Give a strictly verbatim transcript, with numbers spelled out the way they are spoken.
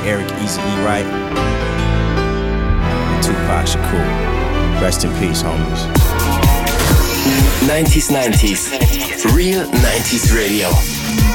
Eric Easy E. Wright, and Tupac Shakur. Rest in peace, homies. nineties nineties. Real nineties Radio.